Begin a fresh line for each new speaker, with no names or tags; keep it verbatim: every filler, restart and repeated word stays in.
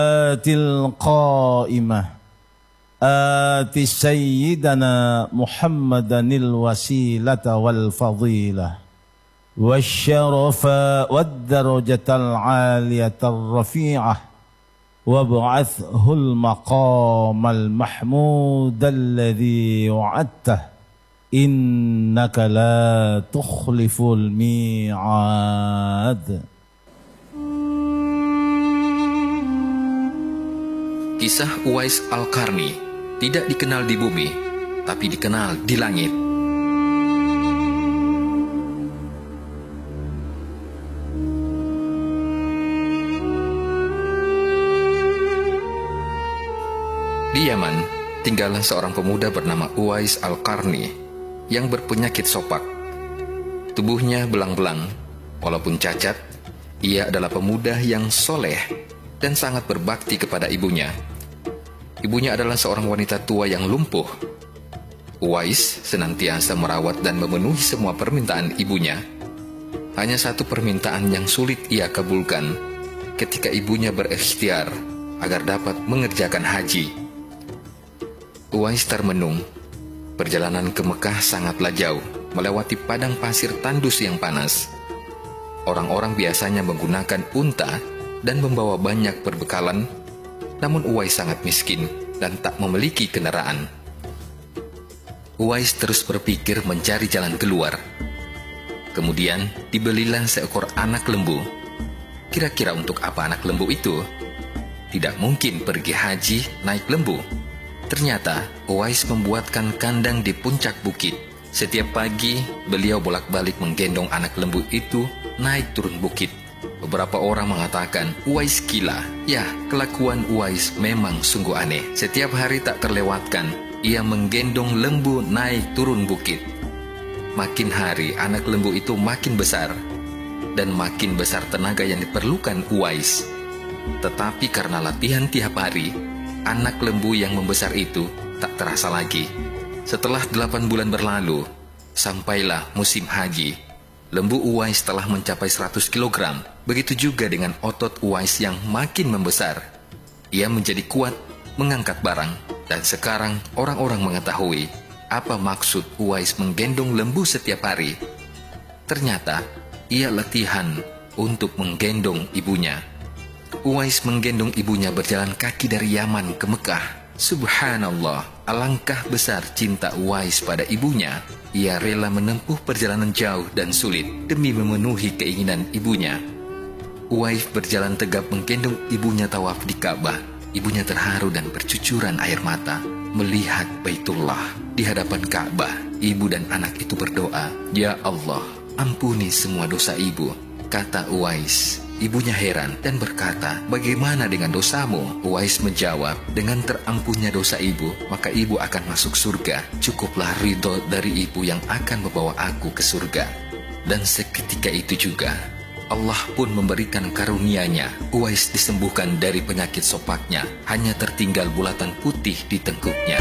القائمة آت سيدنا محمدا الوسيلة والفضيلة والشرف والدرجة العالية الرفيعة وابعثه المقام المحمود الذي وعدته إنك لا تخلف الميعاد.
Kisah Uwais Al-Qarni tidak dikenal di bumi, tapi dikenal di langit. Di Yaman, tinggallah seorang pemuda bernama Uwais Al-Qarni yang berpenyakit sopak. Tubuhnya belang-belang, walaupun cacat, ia adalah pemuda yang soleh dan sangat berbakti kepada ibunya. Ibunya adalah seorang wanita tua yang lumpuh. Uwais senantiasa merawat dan memenuhi semua permintaan ibunya. Hanya satu permintaan yang sulit ia kabulkan ketika ibunya berikhtiar agar dapat mengerjakan haji. Uwais termenung. Perjalanan ke Mekah sangatlah jauh, melewati padang pasir tandus yang panas. Orang-orang biasanya menggunakan unta dan membawa banyak perbekalan, namun Uwais sangat miskin dan tak memiliki kendaraan. Uwais terus berpikir mencari jalan keluar. Kemudian dibelilah seekor anak lembu. Kira-kira untuk apa anak lembu itu? Tidak mungkin pergi haji naik lembu. Ternyata Uwais membuatkan kandang di puncak bukit. Setiap pagi beliau bolak-balik menggendong anak lembu itu naik turun bukit. Beberapa orang mengatakan Uwais gila. Ya, kelakuan Uwais memang sungguh aneh. Setiap hari tak terlewatkan ia menggendong lembu naik turun bukit. Makin hari anak lembu itu makin besar, dan makin besar tenaga yang diperlukan Uwais. Tetapi karena latihan tiap hari, anak lembu yang membesar itu tak terasa lagi. Setelah delapan bulan berlalu, sampailah musim haji. Lembu Uwais telah mencapai seratus kilogram. Begitu juga dengan otot Uwais yang makin membesar. Ia menjadi kuat mengangkat barang. Dan sekarang orang-orang mengetahui apa maksud Uwais menggendong lembu setiap hari. Ternyata ia latihan untuk menggendong ibunya. Uwais menggendong ibunya berjalan kaki dari Yaman ke Mekah. Subhanallah, alangkah besar cinta Uwais pada ibunya. Ia rela menempuh perjalanan jauh dan sulit demi memenuhi keinginan ibunya. Uwais berjalan tegap menggendong ibunya tawaf di Ka'bah. Ibunya terharu dan bercucuran air mata melihat Baitullah. Di hadapan Ka'bah, ibu dan anak itu berdoa, "Ya Allah, ampuni semua dosa ibu," kata Uwais. Ibunya heran dan berkata, "Bagaimana dengan dosamu?" Uwais menjawab, "Dengan terampunnya dosa ibu, maka ibu akan masuk surga. Cukuplah ridho dari ibu yang akan membawa aku ke surga." Dan seketika itu juga, Allah pun memberikan karunia-Nya. Uwais disembuhkan dari penyakit sopaknya. Hanya tertinggal bulatan putih di tengkuknya.